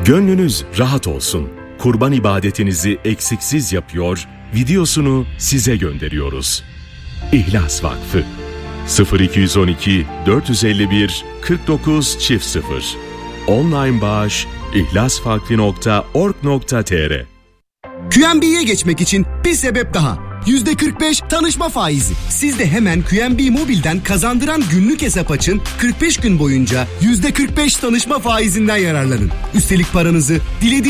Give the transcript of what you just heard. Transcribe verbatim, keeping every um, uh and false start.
Gönlünüz rahat olsun. Kurban ibadetinizi eksiksiz yapıyor, videosunu size gönderiyoruz. İhlas Vakfı sıfır iki on iki dört elli bir kırk dokuz sıfır Online bağış ihlasvakfi nokta org nokta tr. Q N B'ye geçmek için bir sebep daha. yüzde kırk beş tanışma faizi. Siz de hemen Q N B Mobil'den kazandıran günlük hesap açın. kırk beş gün boyunca yüzde kırk beş tanışma faizinden yararlanın. Üstelik paranızı dilediğiniz